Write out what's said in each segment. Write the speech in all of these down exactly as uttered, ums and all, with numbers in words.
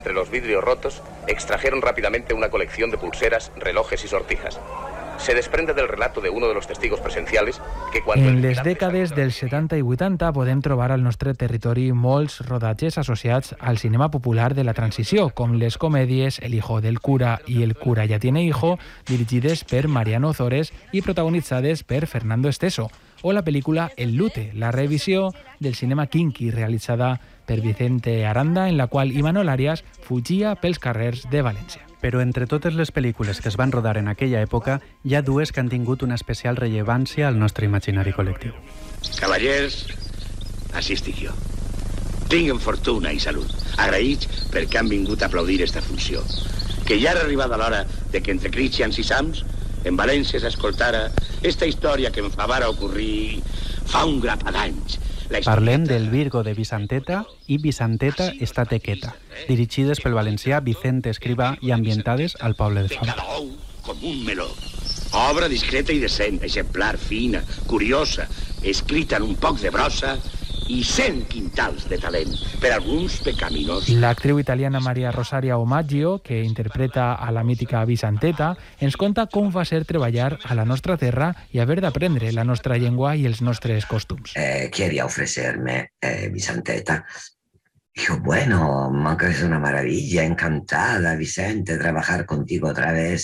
Entre los vidrios rotos, extrajeron rápidamente una colección de pulseras, relojes y sortijas. Se desprende del relato de uno de los testigos presenciales que cuando... En les dècades dels setanta i vuitanta podem trobar al nostre territori molts rodatges associats al cinema popular de la transició, com les comèdies El hijo del cura i El cura ya tiene hijo, dirigides per Mariano Ozores i protagonitzades per Fernando Esteso, o la pel·lícula El lute, la revisió del cinema kinky realitzada per Vicente Aranda, en la qual Imanol Arias fugia pels carrers de València. Però entre totes les pel·lícules que es van rodar en aquella època, hi ha dues que han tingut una especial rellevància al nostre imaginari col·lectiu. Cavallers, així estic jo. Tinguen fortuna i salut, agraïts perquè han vingut a aplaudir esta funció. Que ja era arribada l'hora de que entre Christians i Sams en València s'escoltara esta història que em fa vara ocorrir fa un grapa d'anys. Parlem del Virgo de Vicenteta i Vicenteta està tequeta, dirigides pel valencià Vicente Escrivà i ambientades al poble de Font. Com un meló. Obra discreta i decent, exemplar, fina, curiosa, escrita en un poc de brossa i cent quintals de talent, per alguns pecaminos. L'actriu italiana Maria Rosaria Omaggio, que interpreta a la mítica Vicenteta, ens conta com va ser treballar a la nostra terra i haver d'aprendre la nostra llengua i els nostres costums. Eh, quería ofrecerme eh, Vicenteta. Dijo, bueno, que es una maravilla, encantada, Vicente, trabajar contigo otra vez.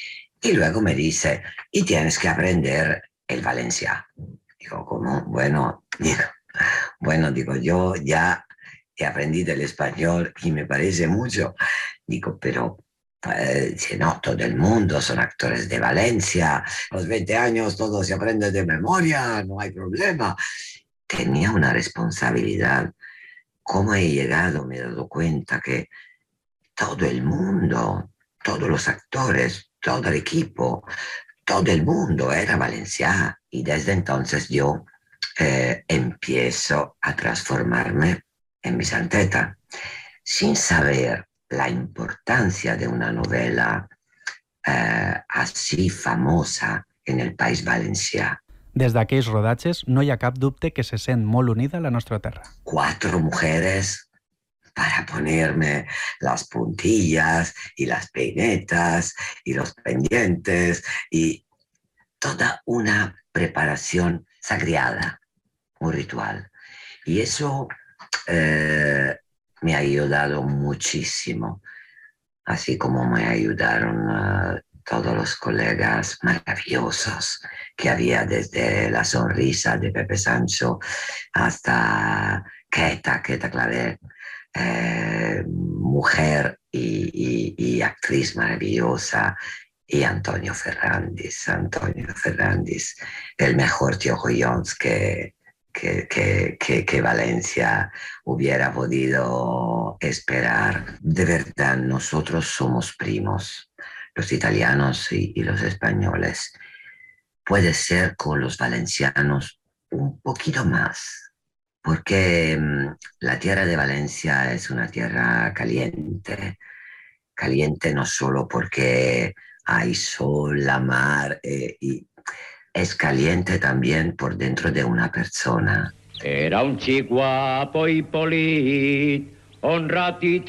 Y luego me dice, y tienes que aprender el valencià. Digo, ¿cómo? Bueno, digo, bueno, digo, yo ya he aprendido el español y me parece mucho. Digo, pero eh, si no, todo el mundo son actores de Valencia. A los veinte años todo se aprende de memoria, no hay problema. Tenía una responsabilidad. ¿Cómo he llegado? Me he dado cuenta que todo el mundo, todos los actores, todo el equipo, todo el mundo era valencià. Y desde entonces yo eh, empiezo a transformarme en Vicenteta, sin saber la importancia de una novela eh, así famosa en el país valencià. Des d'aquells rodatges no hi ha cap dubte que se sent molt unida a la nostra terra. Cuatro mujeres para ponerme las puntillas y las peinetas y los pendientes y toda una preparación sagrada, un ritual. Y eso eh, me ha ayudado muchísimo, así como me ayudaron uh, todos los colegas maravillosos que había, desde La sonrisa de Pepe Sancho hasta Queta, Queta Claver, eh, mujer y, y, y actriz maravillosa, y Antonio Ferrandis, Antonio Ferrandis, el mejor tío Joyons que, que, que, que, que Valencia hubiera podido esperar. De verdad, nosotros somos primos, los italianos y, y los españoles. Puede ser con los valencianos un poquito más, porque mmm, la tierra de Valencia es una tierra caliente, caliente no solo porque hay sol, la mar, eh, y es caliente también por dentro de una persona. Era un xic guapo i polit, honrat i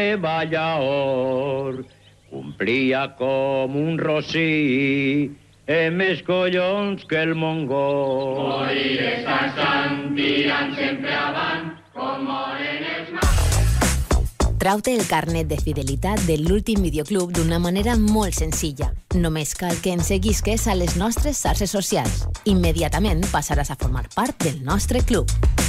treballador, complia com un rossí, amb més collons que el mongol. Morir estan sant, tirant sempre avant, com moren els mars. Trau-te el carnet de fidelitat de l'últim videoclub d'una manera molt senzilla. Només cal que ens seguisques a les nostres xarxes socials. Immediatament passaràs a formar part del nostre club.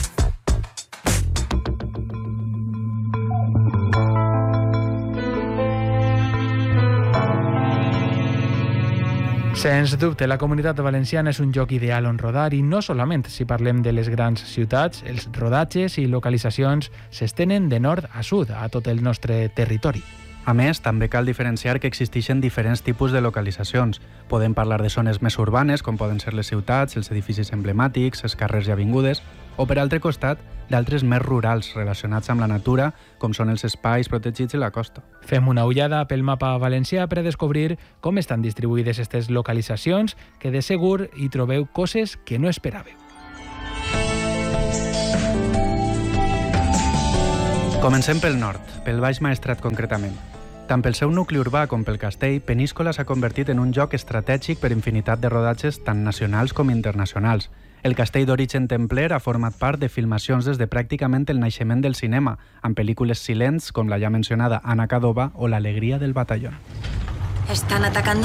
Sens dubte, la comunitat valenciana és un lloc ideal on rodar i no solament si parlem de les grans ciutats, els rodatges i localitzacions s'estenen de nord a sud a tot el nostre territori. A més, també cal diferenciar que existeixen diferents tipus de localitzacions. Podem parlar de zones més urbanes, com poden ser les ciutats, els edificis emblemàtics, els carrers i avingudes, o per altre costat, d'altres més rurals relacionats amb la natura, com són els espais protegits i la costa. Fem una ullada pel mapa valencià per a descobrir com estan distribuïdes aquestes localitzacions, que de segur hi trobeu coses que no esperàveu. Comencem pel nord, pel Baix Maestrat concretament. Tant pel seu nucli urbà com pel castell, Peníscola s'ha convertit en un lloc estratègic per infinitat de rodatges tant nacionals com internacionals. El castell d'origen templer ha format part de filmacions des de pràcticament el naixement del cinema, amb pel·lícules silents com la ja mencionada Ana Cadova o L'alegria del batallón. ¿Están atacando?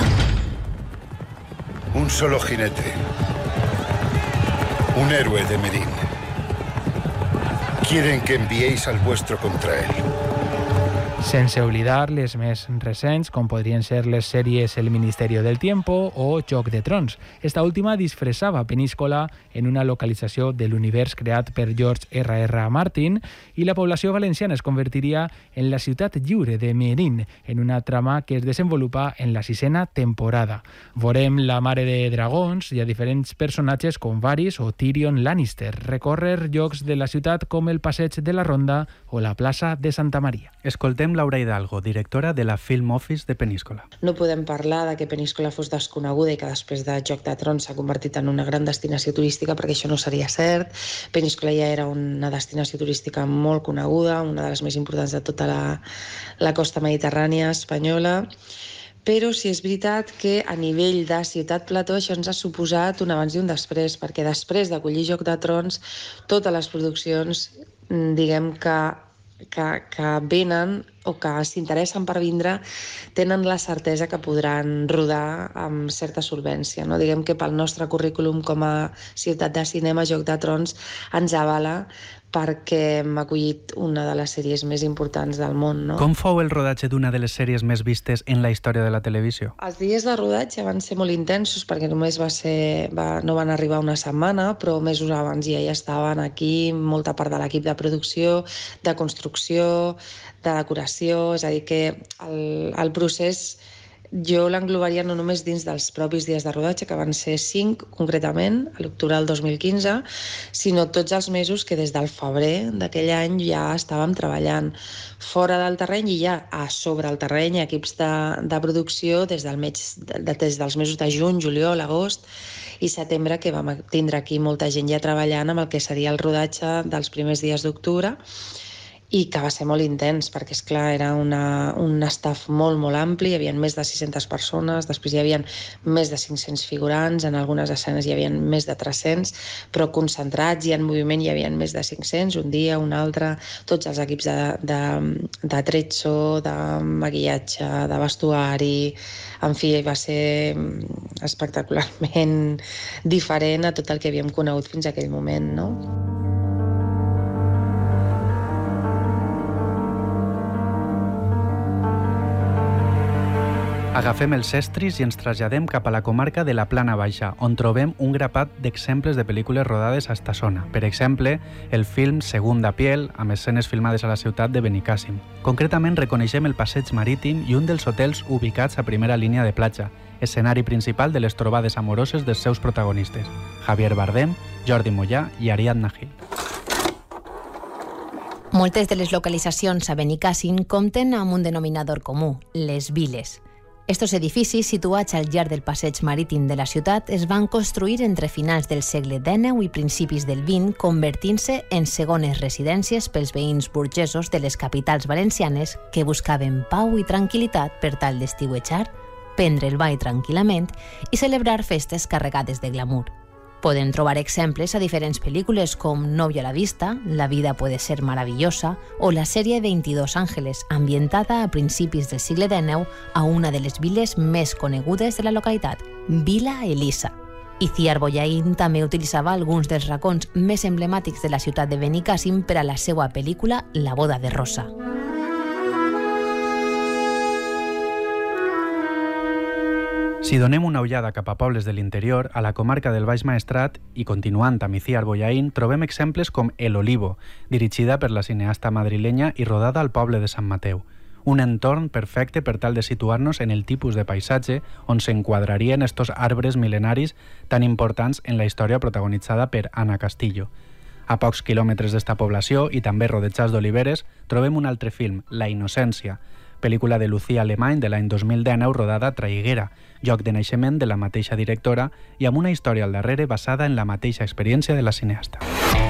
Un solo jinete. Un héroe de Merín. Quieren que enviéis al vuestro contra él. Sense oblidar les més recents, com podrien ser les sèries El Ministerio del Tiempo o Joc de Trons. Esta última disfressava Peníscola en una localització de l'univers creat per George erre erre Martin i la població valenciana es convertiria en la ciutat lliure de Merín, en una trama que es desenvolupa en la sisena temporada. Veurem la Mare de Dragons i a diferents personatges com Varys o Tyrion Lannister, recórrer llocs de la ciutat com el Passeig de la Ronda o la plaça de Santa Maria. Escoltem Laura Hidalgo, directora de la Film Office de Peníscola. No podem parlar de que Peníscola fos desconeguda i que després de Joc de Trons s'ha convertit en una gran destinació turística, perquè això no seria cert. Peníscola ja era una destinació turística molt coneguda, una de les més importants de tota la, la costa mediterrània espanyola, però sí és veritat que a nivell de ciutat plató això ens ha suposat un abans i un després, perquè després d'acollir Joc de Trons, totes les produccions, diguem que que, que venen o que s'interessen per vindre tenen la certesa que podran rodar amb certa solvència. No? Diguem que pel nostre currículum com a ciutat de cinema, Joc de Trons ens avala perquè hem acollit una de les sèries més importants del món. No? Com fou el rodatge d'una de les sèries més vistes en la història de la televisió? Els dies de rodatge van ser molt intensos perquè només va ser, va, no van arribar una setmana, però mesos abans ja, ja estaven aquí molta part de l'equip de producció, de construcció, de decoració, és a dir que el, el procés jo l'englobaria no només dins dels propis dies de rodatge, que van ser cinc concretament, a l'octubre del dos mil quinze, sinó tots els mesos que des del febrer d'aquell any ja estàvem treballant fora del terreny i ja a sobre el terreny, equips de, de producció des, del mes, de, des dels mesos de juny, juliol, agost i setembre, que vam tindre aquí molta gent ja treballant amb el que seria el rodatge dels primers dies d'octubre, i que va ser molt intens, perquè, esclar, era una, un staff molt, molt ampli, hi havia més de sis-centes persones, després hi havia més de cinc-cents figurants, en algunes escenes hi havia més de tres-cents, però concentrats i en moviment hi havia més de cinc-cents, un dia, un altre, tots els equips de, de, de tretzo, de maquillatge, de vestuari, en fi, va ser espectacularment diferent a tot el que havíem conegut fins a aquell moment, no? Agafem els estris i ens traslladem cap a la comarca de la Plana Baixa, on trobem un grapat d'exemples de pel·lícules rodades a esta zona. Per exemple, el film Segunda Piel, amb escenes filmades a la ciutat de Benicàssim. Concretament reconeixem el passeig marítim i un dels hotels ubicats a primera línia de platja, escenari principal de les trobades amoroses dels seus protagonistes, Javier Bardem, Jordi Mollà i Ariadna Gil. Moltes de les localitzacions a Benicàssim compten amb un denominador comú, les viles. Estos edificis, situats al llarg del passeig marítim de la ciutat, es van construir entre finals del segle dènou i principis del vint, convertint-se en segones residències pels veïns burgesos de les capitals valencianes que buscaven pau i tranquil·litat per tal d'estiuejar, prendre el ball tranquil·lament i celebrar festes carregades de glamour. Podem trobar exemples a diferents pel·lícules com Novia a la vista, La vida puede ser maravillosa o la sèrie veintidós Ángeles, ambientada a principis del segle dènou a una de les viles més conegudes de la localitat, Vila Elisa. Iciar Bollaín també utilitzava alguns dels racons més emblemàtics de la ciutat de Benicàssim per a la seva pel·lícula La boda de Rosa. Si donem una ullada cap a pobles de l'interior, a la comarca del Baix Maestrat i continuant amb Iciar Bollaín, trobem exemples com El Olivo, dirigida per la cineasta madrilenya i rodada al poble de Sant Mateu. Un entorn perfecte per tal de situar-nos en el tipus de paisatge on s'enquadrarien estos arbres mil·lenaris tan importants en la història protagonitzada per Ana Castillo. A pocs quilòmetres d'esta població i també rodejats d'oliveres, trobem un altre film, La innocència, pel·lícula de Lucía Alemany de l'any dos mil dinou rodada a Traiguera, lloc de naixement de la mateixa directora i amb una història al darrere basada en la mateixa experiència de la cineasta.